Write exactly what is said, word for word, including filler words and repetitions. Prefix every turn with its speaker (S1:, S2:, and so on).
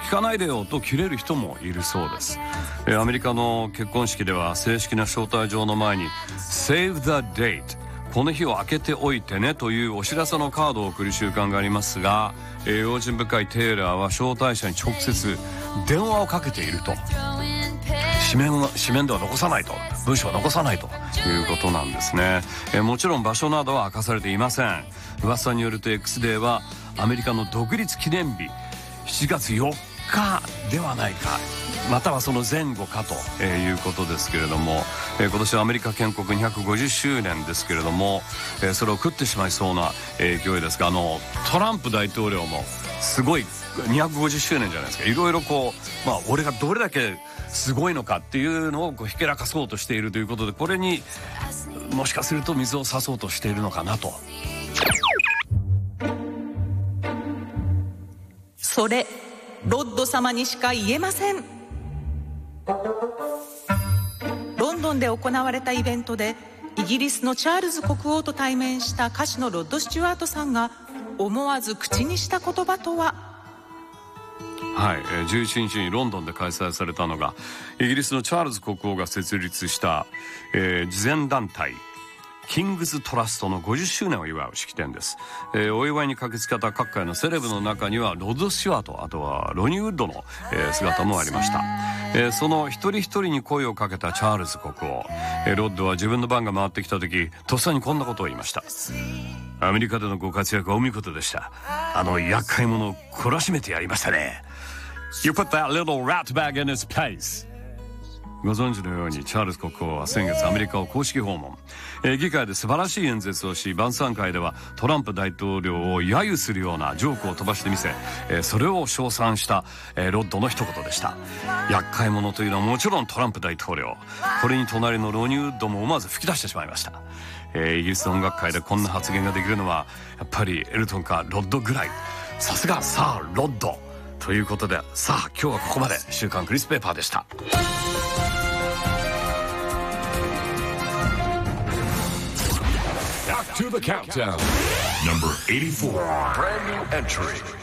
S1: 聞かないでよと切れる人もいるそうです。えー、アメリカの結婚式では正式な招待状の前に Save the date、 この日を空けておいてねというお知らせのカードを送る習慣がありますが、えー、用心深いテイラーは招待者に直接電話をかけていると。紙面は、紙面では残さないと、文章は残さないということなんですね。えー、もちろん場所などは明かされていません。噂によると X デーはアメリカの独立記念日しちがつよっかではないか、またはその前後かということですけれども、今年はアメリカ建国にひゃくごじゅっしゅうねんですけれども、それを食ってしまいそうな勢いですが、あのトランプ大統領もすごいにひゃくごじゅっしゅうねんじゃないですか。いろいろこう、まあ、俺がどれだけすごいのかっていうのをこうひけらかそうとしているということで、これにもしかすると水を差そうとしているのかなと。
S2: それロッド様にしか言えません。ロンドンで行われたイベントでイギリスのチャールズ国王と対面した歌手のロッド・スチュワートさんが思わず口にした言葉とは。
S1: はい、じゅういちにちにロンドンで開催されたのがイギリスのチャールズ国王が設立した、えー、慈善団体キングズトラストのごじゅっしゅうねんを祝う式典です。えー、お祝いに駆けつけた各界のセレブの中にはロッド・スチュワート、あとはロニー・ウッドの、えー、姿もありました。えー、その一人一人に声をかけたチャールズ国王、えー、ロッドは自分の番が回ってきた時とっさにこんなことを言いました。アメリカでのご活躍はお見事でした。あの厄介者を懲らしめてやりましたね。 You put that little rat bag in its place。ご存知のようにチャールズ国王は先月アメリカを公式訪問、えー、議会で素晴らしい演説をし、晩餐会ではトランプ大統領を揶揄するようなジョークを飛ばしてみせ、えー、それを称賛した、えー、ロッドの一言でした。厄介者というのはもちろんトランプ大統領、これに隣のロニー・ウッドも思わず吹き出してしまいました。えー、イギリスの音楽界でこんな発言ができるのはやっぱりエルトンかロッドぐらい。さすがサー・ロッドということで、さあ今日はここまで。週刊クリスペーパーでした。
S3: To the countdown. Number eighty-four. Brand new entry.